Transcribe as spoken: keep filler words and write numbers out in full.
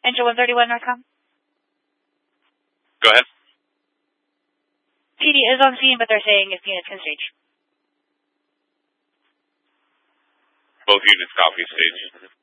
Engine one thirty-one, Northcom. Go ahead. P D is on scene, but they're saying if units can stage. Both units copy stage.